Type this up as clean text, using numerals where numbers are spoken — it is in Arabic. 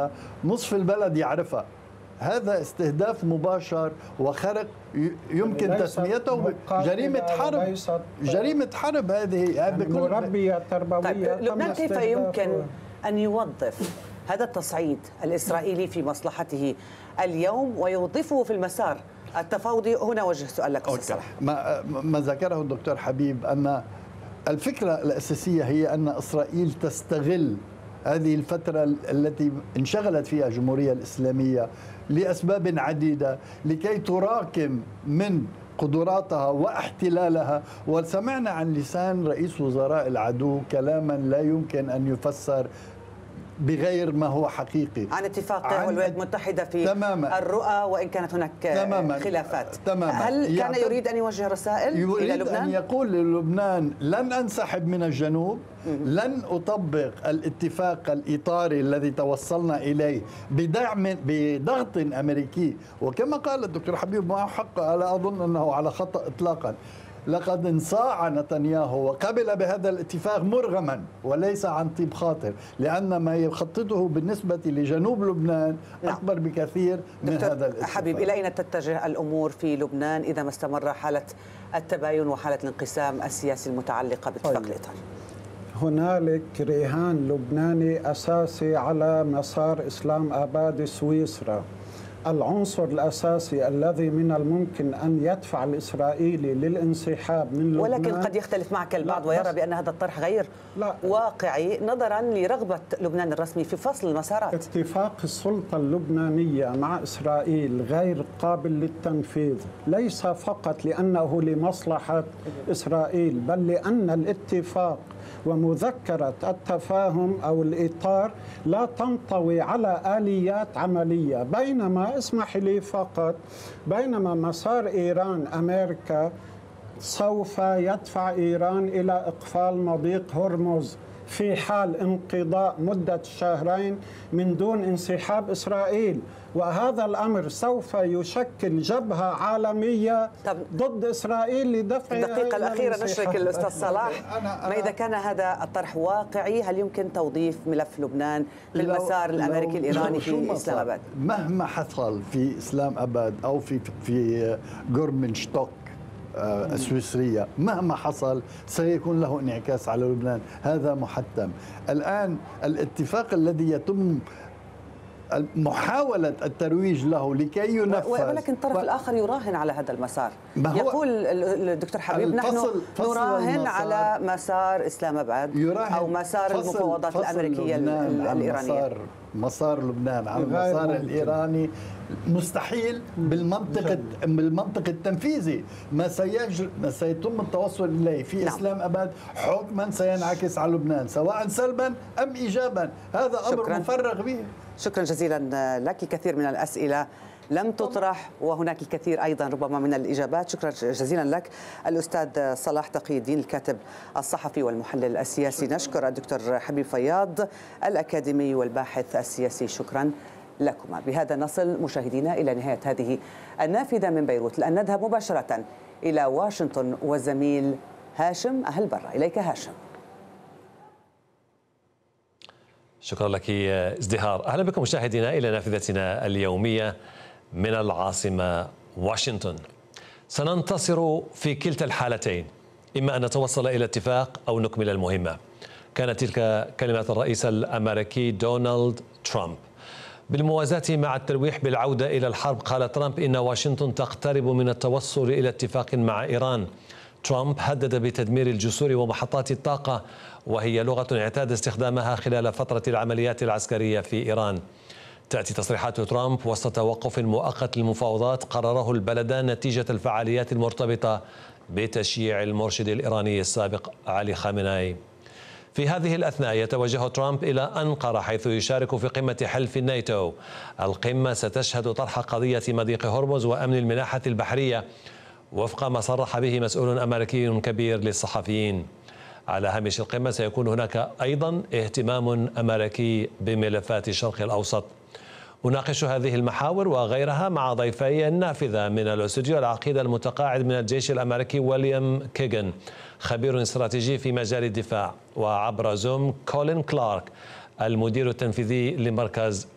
يعرفها نصف البلد يعرفها. هذا استهداف مباشر وخرق يمكن تسميته جريمة حرب. جريمة حرب هذه مربية تربوية. طيب لبنان كيف يمكن أن يوظف هذا التصعيد الإسرائيلي في مصلحته اليوم ويوظفه في المسار التفاوضي؟ هنا وجه سؤال لك أستاذ صلاح. ما ذكره الدكتور حبيب أن الفكرة الأساسية هي أن إسرائيل تستغل هذه الفترة التي انشغلت فيها الجمهورية الإسلامية لأسباب عديدة لكي تراكم من قدراتها واحتلالها. وسمعنا عن لسان رئيس وزراء العدو كلاما لا يمكن أن يفسر بغير ما هو حقيقي عن اتفاق الولايات المتحدة في تماما الرؤى، وإن كانت هناك خلافات. هل كان يريد أن يوجه رسائل إلى لبنان؟ أن يقول للبنان لن أنسحب من الجنوب، لن أطبق الاتفاق الإطاري الذي توصلنا إليه بضغط أمريكي. وكما قال الدكتور حبيب معه حق، لا أظن أنه على خطأ إطلاقا. لقد انصاع نتنياهو وقبل بهذا الاتفاق مرغما وليس عن طيب خاطر، لأن ما يخططه بالنسبة لجنوب لبنان أكبر بكثير من هذا الاتفاق. حبيب، إلى أين تتجه الأمور في لبنان إذا ما استمر حالة التباين وحالة الانقسام السياسي المتعلقة باتفاق الإطار؟ هنالك رهان لبناني أساسي على مسار إسلام آباد سويسرا. العنصر الأساسي الذي من الممكن أن يدفع الإسرائيلي للانسحاب من لبنان، ولكن قد يختلف معك البعض ويرى بأن هذا الطرح غير واقعي نظرا لرغبة لبنان الرسمي في فصل المسارات. اتفاق السلطة اللبنانية مع إسرائيل غير قابل للتنفيذ، ليس فقط لأنه لمصلحة إسرائيل، بل لأن الاتفاق ومذكرة التفاهم أو الإطار لا تنطوي على آليات عملية. بينما اسمح لي فقط، بينما مسار إيران أمريكا سوف يدفع إيران إلى إقفال مضيق هرمز في حال انقضاء مدة شهرين من دون انسحاب إسرائيل، وهذا الأمر سوف يشكل جبهة عالمية ضد إسرائيل لدفع. الدقيقة الأخيرة نشرك الأستاذ صلاح، ما إذا كان هذا الطرح واقعي هل يمكن توظيف ملف لبنان في المسار الأمريكي الإيراني في إسلام أباد؟ مهما حصل في إسلام أباد أو في غورمنشتوك السويسرية، مهما حصل سيكون له انعكاس على لبنان، هذا محتم. الآن الاتفاق الذي يتم محاولة الترويج له لكي ينفذ، ولكن الطرف الآخر يراهن على هذا المسار. يقول الدكتور حبيب نحن نراهن على مسار إسلام أباد أو مسار المفاوضات الأمريكية الإيرانية. مسار لبنان على المسار الإيراني مستحيل بالمنطق التنفيذي. ما سيتم التوصل إليه في إسلام أباد حكما سينعكس على لبنان سواء سلبا أم إيجابا. هذا أمر مفرغ به. شكرا جزيلا لك. كثير من الأسئلة لم تطرح وهناك الكثير أيضا ربما من الإجابات. شكرا جزيلا لك الأستاذ صلاح تقي الدين الكاتب الصحفي والمحلل السياسي. نشكر الدكتور حبيب فياض الأكاديمي والباحث السياسي. شكرا لكما. بهذا نصل مشاهدينا إلى نهاية هذه النافذة من بيروت، لأن نذهب مباشرة إلى واشنطن والزميل هاشم أهل برا. إليك هاشم. شكرا لك ازدهار. أهلا بكم مشاهدينا إلى نافذتنا اليومية من العاصمة واشنطن. سننتصر في كلتا الحالتين، إما أن نتوصل إلى اتفاق أو نكمل المهمة. كانت تلك كلمات الرئيس الأمريكي دونالد ترامب. بالموازاة مع التلويح بالعودة إلى الحرب، قال ترامب إن واشنطن تقترب من التوصل إلى اتفاق مع إيران. ترامب هدد بتدمير الجسور ومحطات الطاقة، وهي لغة اعتاد استخدامها خلال فترة العمليات العسكرية في إيران. تأتي تصريحات ترامب وسط توقف مؤقت للمفاوضات قرره البلدان نتيجة الفعاليات المرتبطة بتشييع المرشد الإيراني السابق علي خامنئي. في هذه الأثناء يتوجه ترامب إلى أنقرة حيث يشارك في قمة حلف الناتو. القمة ستشهد طرح قضية مضيق هرمز وأمن الملاحة البحرية وفق ما صرح به مسؤول أمريكي كبير للصحفيين. على هامش القمة سيكون هناك أيضا اهتمام أمريكي بملفات الشرق الأوسط. أناقش هذه المحاور وغيرها مع ضيفي النافذة من الاستوديو العقيد المتقاعد من الجيش الأمريكي ويليام كيغن، خبير استراتيجي في مجال الدفاع، وعبر زوم كولين كلارك المدير التنفيذي لمركز